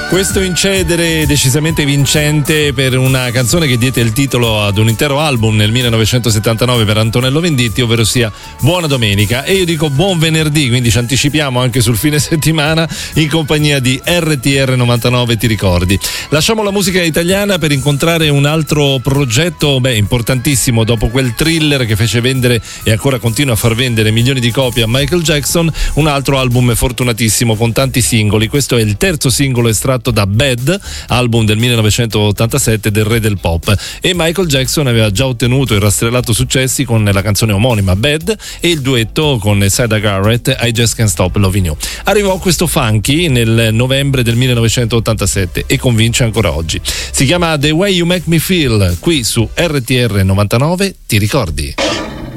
Questo incedere decisamente vincente per una canzone che diede il titolo ad un intero album nel 1979 per Antonello Venditti, ovvero sia Buona Domenica, e io dico buon venerdì, quindi ci anticipiamo anche sul fine settimana in compagnia di RTR 99, ti ricordi. Lasciamo la musica italiana per incontrare un altro progetto importantissimo dopo quel Thriller che fece vendere e ancora continua a far vendere milioni di copie a Michael Jackson, un altro album fortunatissimo con tanti singoli. Questo è il terzo singolo estratto da Bad, album del 1987 del re del pop, e Michael Jackson aveva già ottenuto e rastrellato successi con la canzone omonima Bad e il duetto con Sida Garrett, I Just Can't Stop Loving You. Arrivò questo funky nel novembre del 1987 e convince ancora oggi. Si chiama The Way You Make Me Feel, qui su RTR 99, ti ricordi?